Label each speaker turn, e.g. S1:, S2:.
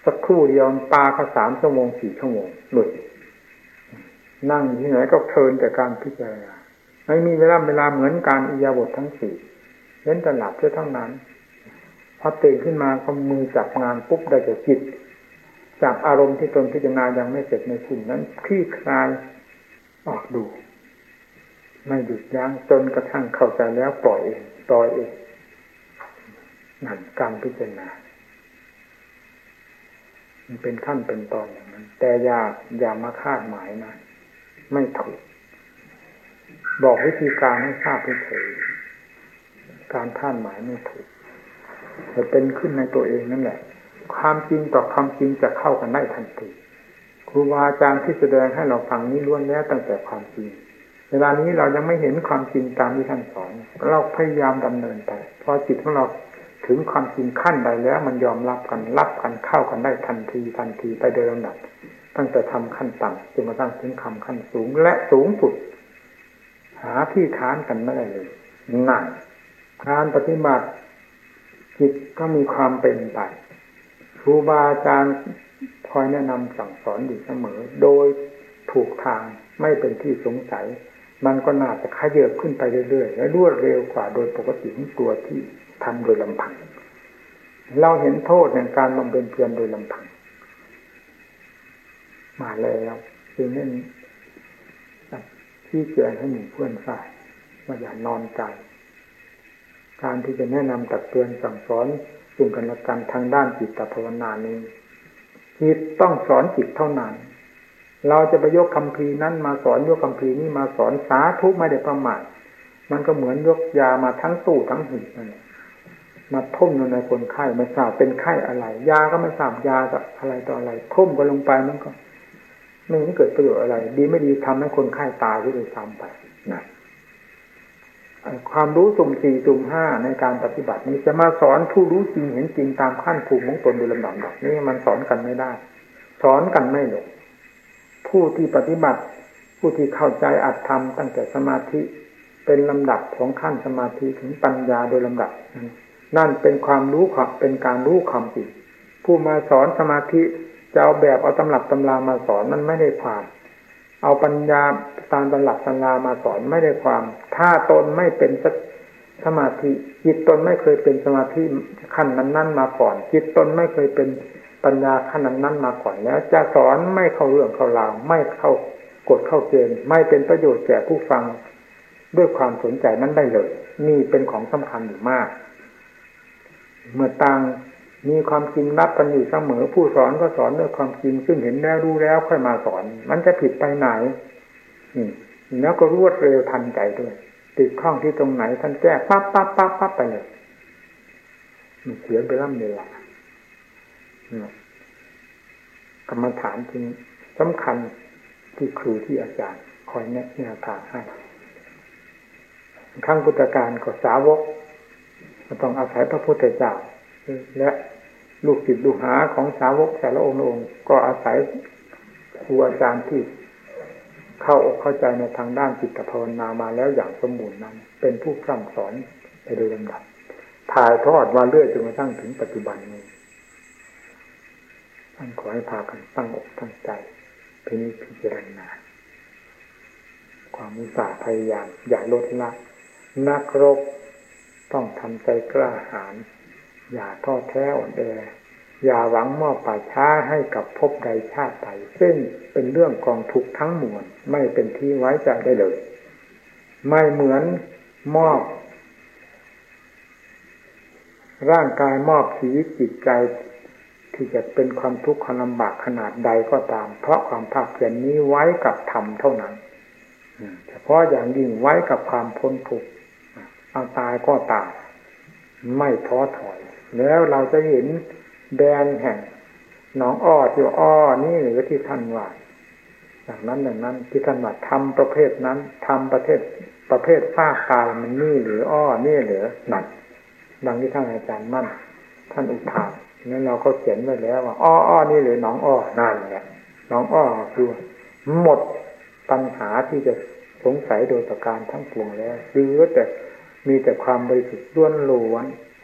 S1: สักครู่เดียวปาเขา3 ชั่วโมง 4 ชั่วโมงหลุดนั่งที่ไหนก็เพลินแต่การพิจารณาไม่มีเวลาเหมือนการอิริยาบถทั้ง4เว้นแต่หลับเท่านั้นพอตื่นขึ้นมาก็มือจับงานปุ๊บได้แต่จิตจับอารมณ์ที่ตนพิจารณายังไม่เสร็จในสิ่งนั้นคลี่คลายออกดูไม่หยุดยั้งจนกระทั่งเข้าใจแล้วปล่อยเองนั่นการพิจารณามันเป็นขั้นเป็นตอนอย่างนั้นแต่อย่ามาคาดหมายนะไม่ถูกบอกวิธีการให้ทราบเฉยๆการคาดหมายไม่ถูกจะเป็นขึ้นในตัวเองนั่นแหละความจริงต่อความจริงจะเข้ากันได้ทันทีครูบาอาจารย์ที่แสดงให้เราฟังนี้ล้วนแล้วตั้งแต่ความจริงเวลานี้เรายังไม่เห็นความจริงตามที่ท่านสอนเราพยายามดำเนินไปพอจิตของเราถึงความจริงขั้นใดแล้วมันยอมรับกันเข้ากันได้ทันทีไปโดยลำดับตั้งแต่ทำขั้นต่ำจนมาตั้งถึงขั้นสูงและสูงสุดหาที่ค้านกันไม่ได้เลยนั่นการปฏิบัติจิตก็มีความเป็นไปครูบาอาจารย์คอยแนะนำสั่งสอนอยู่เสมอโดยถูกทางไม่เป็นที่สงสัยมันก็น่าจะขยับขึ้นไปเรื่อยๆและรวดเร็วกว่าโดยปกติของตัวที่ทำโดยลำพังเราเห็นโทษในการบำเพ็ญเพียรโดยลำพังมาแล้วจึงนั้นที่เตือนให้หมู่เพื่อนฝ่ายว่าอย่านอนใจการที่จะแนะนำตักเตือนสั่งสอนซึ่งกันและกันทางด้านจิตภาวนานี้จิตต้องสอนจิตเท่านั้นเราจะไปยกคัมภีร์นั้นมาสอนยกคัมภีร์นี้มาสอนสาธุไม่ได้ประมาทมันก็เหมือนยกยามาทั้งตู้ทั้งหีบนั่นแหละมาทุ่มลงในคนไข้ไม่ทราบเป็นไข้อะไรยาก็ไม่ทราบยาอะไรต่ออะไรทุ่มกันลงไปมันก็ไม่เกิดประโยชน์อะไรดีไม่ดีทำให้คนไข้ตายที่โดยซ้ำไปนะความรู้สุ่ม4สุ่ม5ในการปฏิบัตินี้จะมาสอนผู้รู้จริงเห็นจริงตามขั้นภูมิของตนโดยลำดับนี่มันสอนกันไม่ได้สอนกันไม่ลงผู้ที่ปฏิบัติผู้ที่เข้าใจอัตธรรมตั้งแต่สมาธิเป็นลำดับของขั้นสมาธิถึงปัญญาโดยลำดับนั่นเป็นความรู้เป็นการรู้ความจริงผู้มาสอนสมาธิจะเอาแบบเอาตำรับตำรามาสอนมันไม่ได้ความเอาปัญญาตามตำรับตำรามาสอนไม่ได้ความถ้าตนไม่เป็นสมาธิจิตตนไม่เคยเป็นสมาธิขั้นนั้นมาก่อนจิตตนไม่เคยเป็นปัญญาขั้นนั้นมาก่อนแล้วจะสอนไม่เข้าเรื่องเข้าราวไม่เข้ากฎเข้าเกณฑ์ไม่เป็นประโยชน์แก่ผู้ฟังด้วยความสนใจนั้นได้เลยนี่เป็นของสำคัญอยู่มากเมื่อต่างมีความจริงรับกันอยู่เสมอผู้สอนก็สอนด้วยความจริงซึ่งเห็นแล้วรู้แล้วค่อยมาสอนมันจะผิดไปไหนแล้วก็รวดเร็วทันใจด้วยติดข้องที่ตรงไหนท่านแก้ปั๊บไปเลยมันเสียไปร่ำเวลากรรมฐานจริงสำคัญที่ครูที่อาจารย์คอยแนะแนวทางให้ครั้งพุทธกาลก็สาวกต้องอาศัยพระพุทธเจ้าและลูกศิษย์ลูกหาของสาวกแต่ละองค์ก็อาศัยครูอาจารย์ที่เข้าอกเข้าใจในทางด้านจิตภาวนามาแล้วอย่างสมบูรณ์นั้นเป็นผู้พร่ำสอนไปโดยลำดับถ่ายทอดมาเรื่อยจนกระทั่งถึงปัจจุบันนี้ท่านขอให้พากันตั้งอกตั้งใจพิจารณาความอุตสาห์พยายามอย่าลดละนักรบต้องทำใจกล้าหาญอย่าท้อแท้อ่อนแออย่าหวังมอบป่าช้าให้กับภพใดชาติใดซึ่งเป็นเรื่องกองทุกข์ทั้งมวลไม่เป็นที่ไว้ใจได้เลยไม่เหมือนมอบร่างกายมอบชีวิตจิตใจที่จะเป็นความทุกข์ความลำบากขนาดใดก็ตามเพราะความภาคเพียรนี้ไว้กับธรรมเท่านั้นเฉพาะอย่างยิ่งไว้กับความพ้นทุกข์เอาตายก็ตายไม่ท้อถอยแล้วเราจะเห็นแดนแห่งหนองอ้อที่อ้อนี่หรือที่ท่านว่าอย่างนั้นที่ท่านว่าทำประเภทนั้นทำประเภทฟ้ากายมันนี่หรืออ้อนี่หรือนั่นดังที่ท่านอาจารย์มั่นท่านอุทานนั้นเราก็เขียนไว้แล้วว่าอ้อนี่หรือหนองอ้อนั่นแหละหนองอ้อคือหมดปัญหาที่จะสงสัยโดยประการทั้งปวงแล้วหรือแต่มีแต่ความบริสุทธิ์ล้วน